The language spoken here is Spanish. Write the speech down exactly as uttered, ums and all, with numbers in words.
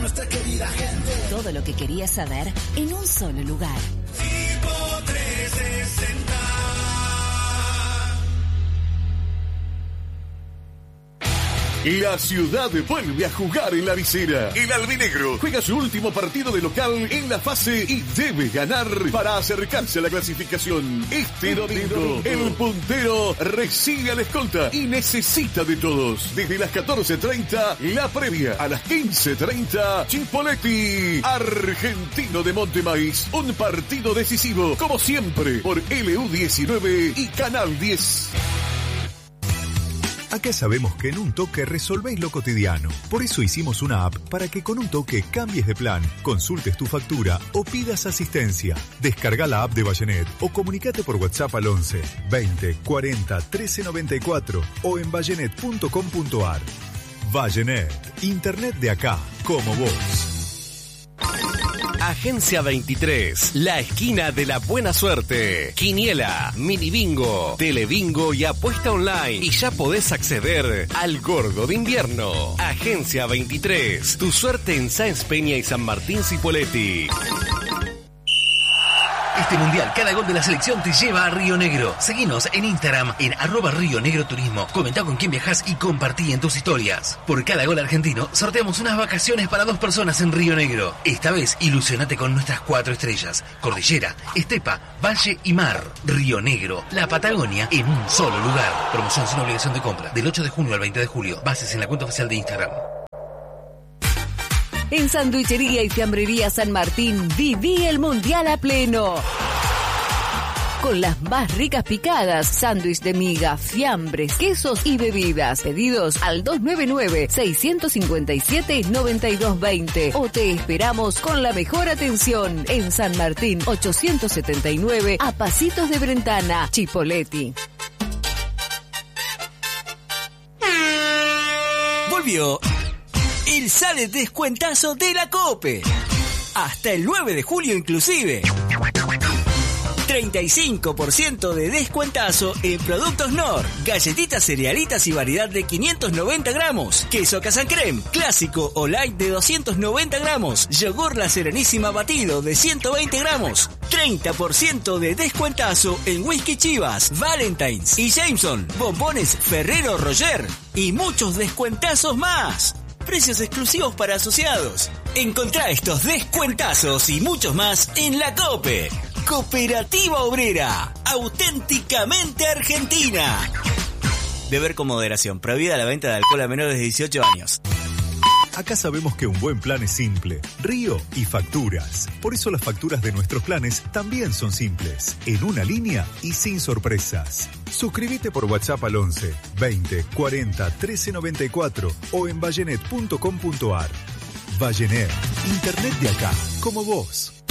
nuestra querida gente. Todo lo que querías saber en un solo lugar. Tipo trescientos sesenta. La ciudad vuelve a jugar en la visera. El albinegro juega su último partido de local en la fase y debe ganar para acercarse a la clasificación. Este domingo, el puntero recibe a la escolta y necesita de todos. Desde las catorce treinta, la previa. A las quince treinta, Chipoleti, Argentino de Montemaíz. Un partido decisivo, como siempre, por L U diecinueve y Canal diez. Acá sabemos que en un toque resolvéis lo cotidiano. Por eso hicimos una app para que con un toque cambies de plan, consultes tu factura o pidas asistencia. Descarga la app de Vallenet o comunicate por WhatsApp al once, veinte, cuarenta, trece noventa y cuatro o en vallenet punto com punto ar. Vallenet, internet de acá, como vos. Agencia veintitrés, la esquina de la buena suerte. Quiniela, mini bingo, telebingo y apuesta online. Y ya podés acceder al gordo de invierno. Agencia veintitrés, tu suerte en Sáenz Peña y San Martín Cipolletti. Este mundial, cada gol de la selección te lleva a Río Negro. Seguinos en Instagram en arroba Río Negro Turismo. Comentá con quién viajás y compartí en tus historias. Por cada gol argentino, sorteamos unas vacaciones para dos personas en Río Negro. Esta vez, ilusionate con nuestras cuatro estrellas. Cordillera, estepa, valle y mar. Río Negro, la Patagonia en un solo lugar. Promoción sin obligación de compra. Del ocho de junio al veinte de julio. Bases en la cuenta oficial de Instagram. En Sanduichería y Fiambrería San Martín, viví el Mundial a pleno. Con las más ricas picadas, sándwich de miga, fiambres, quesos y bebidas. Pedidos al dos nueve nueve, seis cinco siete, nueve dos dos cero o te esperamos con la mejor atención en San Martín ochocientos setenta y nueve, a pasitos de Brentana, Chipoleti. Volvió el sale descuentazo de la COPE. Hasta el nueve de julio inclusive. treinta y cinco por ciento de descuentazo en productos Nor, galletitas, cerealitas y variedad de quinientos noventa gramos, queso Casan Creme, clásico o light de doscientos noventa gramos, yogur La Serenísima batido de ciento veinte gramos, treinta por ciento de descuentazo en whisky Chivas, Valentine's y Jameson, bombones Ferrero Roger y muchos descuentazos más. Precios exclusivos para asociados. Encontrá estos descuentazos y muchos más en la COPE. Cooperativa Obrera, auténticamente argentina. Beber con moderación. Prohibida la venta de alcohol a menores de dieciocho años. Acá sabemos que un buen plan es simple, Río y facturas. Por eso las facturas de nuestros planes también son simples, en una línea y sin sorpresas. Suscríbete por WhatsApp al once, veinte, cuarenta, trece noventa y cuatro o en vallenet punto com punto ar. Vallenet, internet de acá, como vos.